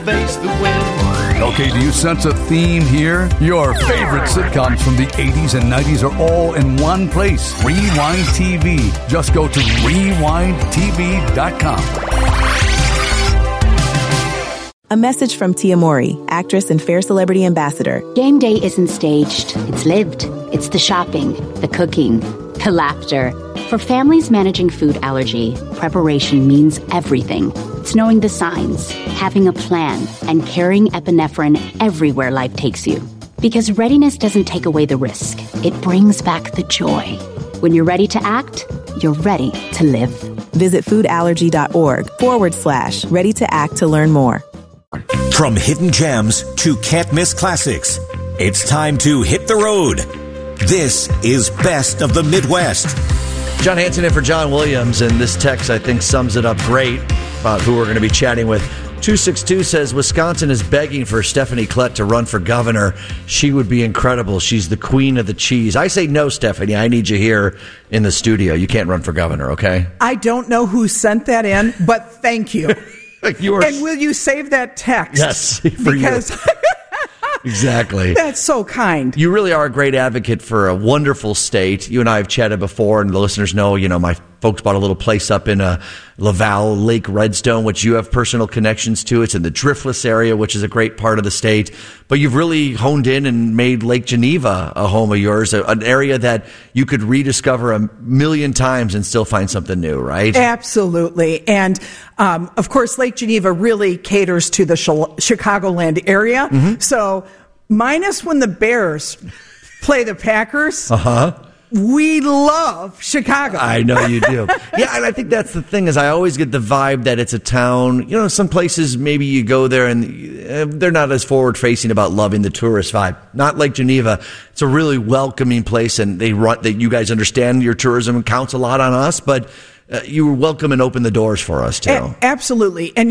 face the wind. Okay, do you sense a theme here? Your favorite sitcoms from the 80s and 90s are all in one place. Rewind TV. Just go to rewindtv.com. A message from Tia Mowry, actress and Fair Celebrity Ambassador. Game day isn't staged. It's lived. It's the shopping, the cooking, the laughter. For families managing food allergy, preparation means everything. It's knowing the signs, having a plan, and carrying epinephrine everywhere life takes you. Because readiness doesn't take away the risk. It brings back the joy. When you're ready to act, you're ready to live. Visit foodallergy.org/ready to act to learn more. From hidden gems to can't miss classics, it's time to hit the road. This is Best of the Midwest. John Hanson in for John Williams, and this text, I think, sums it up great about who we're going to be chatting with. 262 says, Wisconsin is begging for Stephanie Klett to run for governor. She would be incredible. She's the queen of the cheese. I say no, Stephanie. I need you here in the studio. You can't run for governor, okay? I don't know who sent that in, but thank you. And will you save that text? Yes, for because you. Exactly. That's so kind. You really are a great advocate for a wonderful state. You and I have chatted before, and the listeners know, my folks bought a little place up in Laval, Lake Redstone, which you have personal connections to. It's in the Driftless area, which is a great part of the state. But you've really honed in and made Lake Geneva a home of yours, an area that you could rediscover a million times and still find something new, right? Absolutely. And, of course, Lake Geneva really caters to the Chicagoland area. Mm-hmm. So, minus when the Bears play the Packers. We love Chicago. I know you do. Yeah, and I think that's the thing is I always get the vibe that it's a town, some places maybe you go there and they're not as forward-facing about loving the tourist vibe. Not Lake Geneva. It's a really welcoming place, and that you guys understand your tourism counts a lot on us, but you were welcome and open the doors for us, too. Absolutely. And,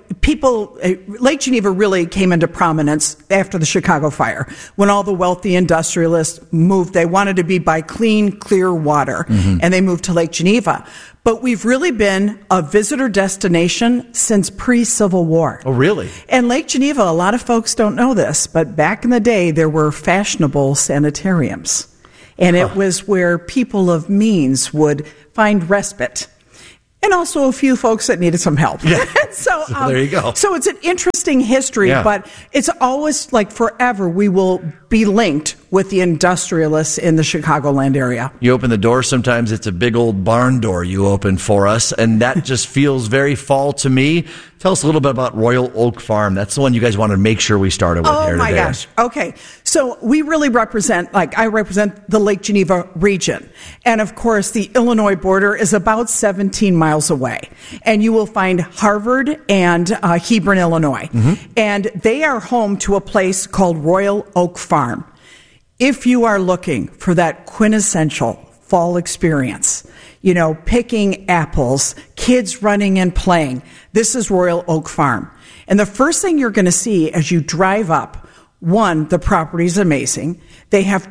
Lake Geneva really came into prominence after the Chicago fire. When all the wealthy industrialists moved, they wanted to be by clean, clear water, and they moved to Lake Geneva. But we've really been a visitor destination since pre-Civil War. Oh, really? And Lake Geneva, a lot of folks don't know this, but back in the day, there were fashionable sanitariums. And it was where people of means would find respite. And also a few folks that needed some help. Yeah. So there you go. So it's an interesting history, but it's always like forever we will be linked with the industrialists in the Chicagoland area. You open the door, sometimes it's a big old barn door you open for us, and that just feels very fall to me. Tell us a little bit about Royal Oak Farm. That's the one you guys want to make sure we started with here today. Oh, my gosh. Okay. So we really I represent the Lake Geneva region. And, of course, the Illinois border is about 17 miles away. And you will find Harvard and Hebron, Illinois. Mm-hmm. And they are home to a place called Royal Oak Farm. If you are looking for that quintessential fall experience, picking apples, kids running and playing, this is Royal Oak Farm. And the first thing you're going to see as you drive up, one, the property is amazing. They have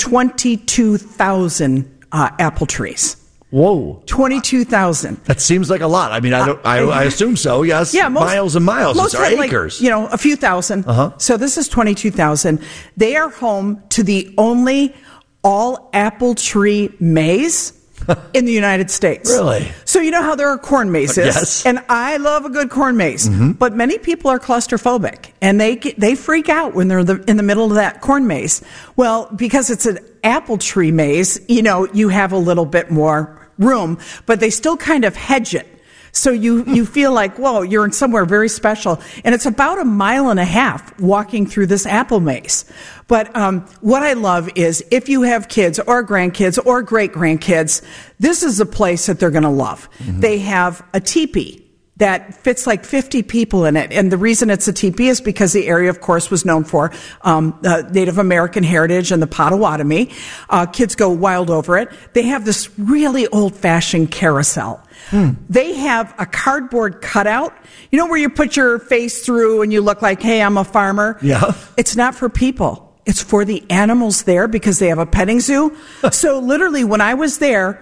22,000 apple trees. Whoa. 22,000. That seems like a lot. I mean, I assume so, yes. Yeah, miles and miles. Most are acres. A few thousand. So this is 22,000. They are home to the only all apple tree maze in the United States. Really? So you know how there are corn mazes? Yes. And I love a good corn maze. Mm-hmm. But many people are claustrophobic, and they freak out when they're in the middle of that corn maze. Well, because it's an apple tree maze, you have a little bit more room, but they still kind of hedge it. So you feel like, whoa, you're in somewhere very special. And it's about 1.5 miles walking through this apple maze. But what I love is if you have kids or grandkids or great-grandkids, this is a place that they're going to love. Mm-hmm. They have a teepee that fits like 50 people in it. And the reason it's a teepee is because the area, of course, was known for Native American heritage and the Potawatomi. Kids go wild over it. They have this really old-fashioned carousel. They have a cardboard cutout, where you put your face through and you look like, hey, I'm a farmer. Yeah. It's not for people. It's for the animals there because they have a petting zoo. So literally when I was there,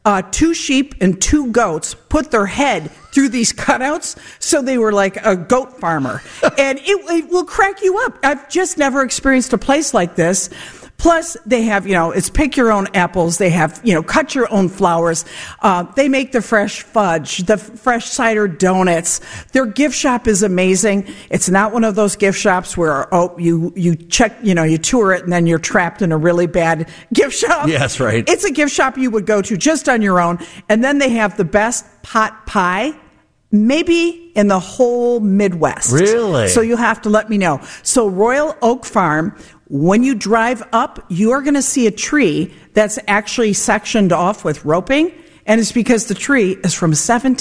2 sheep and 2 goats put their head through these cutouts, so they were like a goat farmer. And it will crack you up. I've just never experienced a place like this. Plus, they have, it's pick your own apples. They have, cut your own flowers. They make the fresh fudge, the fresh cider donuts. Their gift shop is amazing. It's not one of those gift shops where, you check, you tour it and then you're trapped in a really bad gift shop. Yes, right. It's a gift shop you would go to just on your own. And then they have the best pot pie, maybe in the whole Midwest. Really? So you'll have to let me know. So Royal Oak Farm, when you drive up, you are going to see a tree that's actually sectioned off with roping, and it's because the tree is from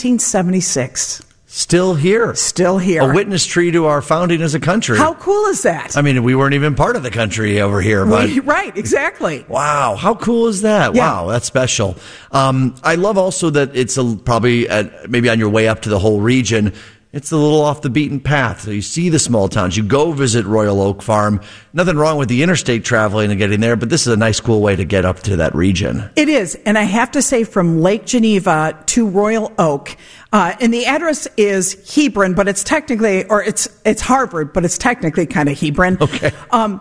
1776. Still here. Still here. A witness tree to our founding as a country. How cool is that? I mean, we weren't even part of the country over here. But right, exactly. Wow, how cool is that? Yeah. Wow, that's special. I love also that it's probably maybe on your way up to the whole region, it's a little off the beaten path. So you see the small towns. You go visit Royal Oak Farm. Nothing wrong with the interstate traveling and getting there, but this is a nice, cool way to get up to that region. It is. And I have to say, from Lake Geneva to Royal Oak, and the address is Hebron, but it's technically, or it's Harvard, but it's technically kind of Hebron. Okay.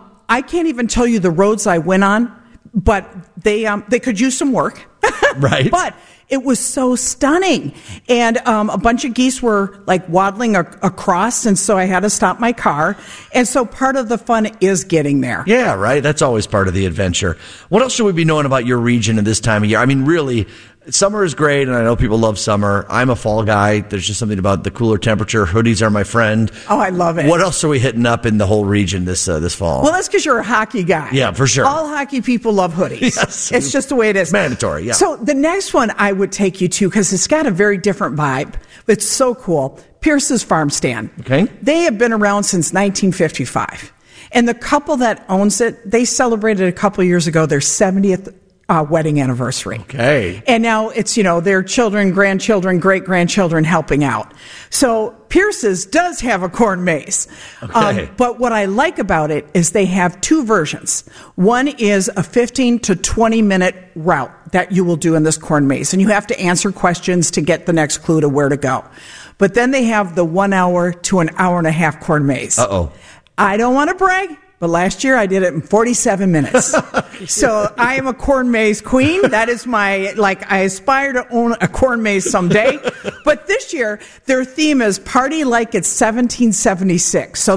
I can't even tell you the roads I went on, but they could use some work. Right. But it was so stunning. And a bunch of geese were like waddling across, and so I had to stop my car. And so part of the fun is getting there. Yeah, right. That's always part of the adventure. What else should we be knowing about your region at this time of year? I mean, really, summer is great, and I know people love summer. I'm a fall guy. There's just something about the cooler temperature. Hoodies are my friend. Oh, I love it. What else are we hitting up in the whole region this fall? Well, that's because you're a hockey guy. Yeah, for sure. All hockey people love hoodies. Yes. It's just the way it is. Mandatory, yeah. So the next one I would take you to, because it's got a very different vibe. It's so cool. Pierce's Farm Stand. Okay. They have been around since 1955. And the couple that owns it, they celebrated a couple years ago their 70th wedding anniversary. Okay. And now it's, their children, grandchildren, great-grandchildren helping out. So Pierce's does have a corn maze. Okay. But what I like about it is they have 2 versions. One is a 15 to 20-minute route that you will do in this corn maze. And you have to answer questions to get the next clue to where to go. But then they have the 1 hour to an hour and a half corn maze. Uh-oh. I don't want to brag, but last year I did it in 47 minutes. So I am a corn maze queen. That is I aspire to own a corn maze someday. But this year, their theme is Party Like It's 1776. So